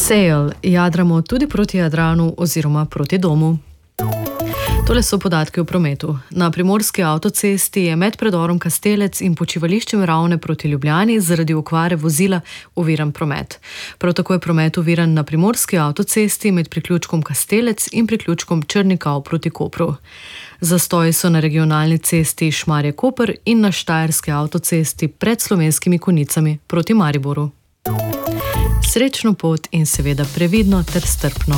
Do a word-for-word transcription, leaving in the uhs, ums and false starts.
Sail, jadramo tudi proti Jadranu oziroma proti domu. Tole so podatki o prometu. Na primorski avtocesti je med predorom Kastelec in počivališčem Ravne proti Ljubljani zaradi okvare vozila oviran promet. Prav tako je promet oviran na primorski avtocesti med priključkom Kastelec in priključkom Črnikav proti Kopru. Zastoji so na regionalni cesti Šmarje-Koper in na štajerski avtocesti pred Slovenskimi Konjicami proti Mariboru. Srečno pot in seveda previdno ter strpno.